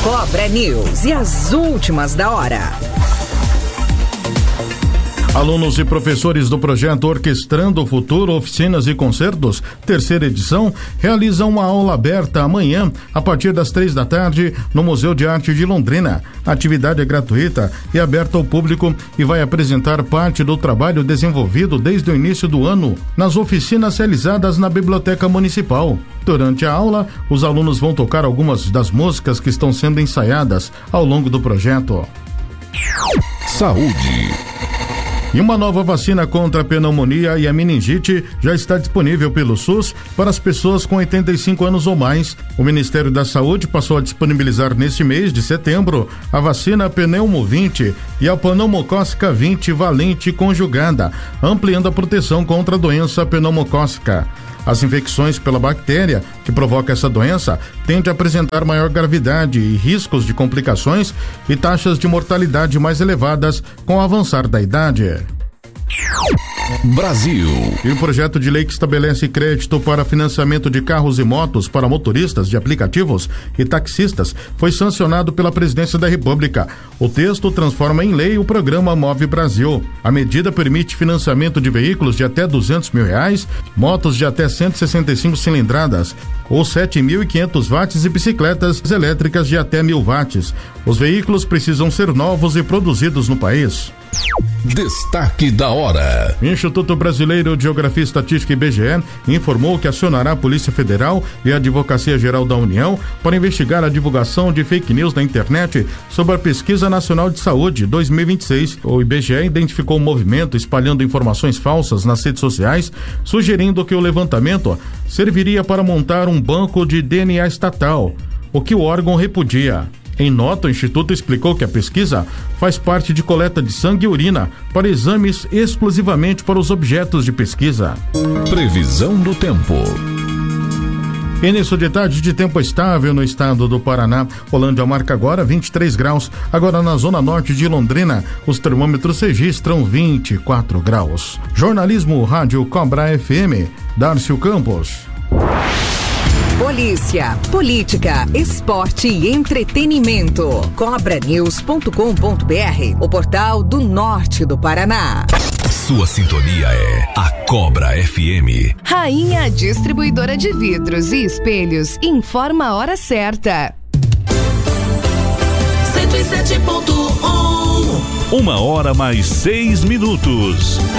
Cobra News e as últimas da hora. Alunos e professores do projeto Orquestrando o Futuro, Oficinas e Concertos, terceira edição, realizam uma aula aberta amanhã, a partir das 15h, no Museu de Arte de Londrina. A atividade é gratuita e aberta ao público e vai apresentar parte do trabalho desenvolvido desde o início do ano nas oficinas realizadas na Biblioteca Municipal. Durante a aula, os alunos vão tocar algumas das músicas que estão sendo ensaiadas ao longo do projeto. Saúde. E uma nova vacina contra a pneumonia e a meningite já está disponível pelo SUS para as pessoas com 85 anos ou mais. O Ministério da Saúde passou a disponibilizar neste mês de setembro a vacina Pneumo 20 e a pneumocócica 20 valente conjugada, ampliando a proteção contra a doença pneumocócica. As infecções pela bactéria que provoca essa doença tendem a apresentar maior gravidade e riscos de complicações e taxas de mortalidade mais elevadas com o avançar da idade. Brasil. E o projeto de lei que estabelece crédito para financiamento de carros e motos para motoristas de aplicativos e taxistas foi sancionado pela Presidência da República. O texto transforma em lei o programa Move Brasil. A medida permite financiamento de veículos de até R$200 mil, motos de até 165 cilindradas ou 7.500 watts e bicicletas elétricas de até 1.000 watts. Os veículos precisam ser novos e produzidos no país. Destaque da hora. O Instituto Brasileiro de Geografia e Estatística, IBGE, informou que acionará a Polícia Federal e a Advocacia Geral da União para investigar a divulgação de fake news na internet sobre a Pesquisa Nacional de Saúde 2026. O IBGE identificou um movimento espalhando informações falsas nas redes sociais, sugerindo que o levantamento serviria para montar um banco de DNA estatal, o que o órgão repudia. Em nota, o Instituto explicou que a pesquisa faz parte de coleta de sangue e urina para exames exclusivamente para os objetos de pesquisa. Previsão do tempo. Início de tarde de tempo estável no estado do Paraná. Rolândia marca agora 23 graus. Agora na zona norte de Londrina, os termômetros registram 24 graus. Jornalismo Rádio Cobra FM, Darcio Campos. Polícia, política, esporte e entretenimento. Cobranews.com.br, o portal do norte do Paraná. Sua sintonia é a Cobra FM. Rainha Distribuidora de Vidros e Espelhos informa a hora certa. 107.1. 1h mais 6 minutos.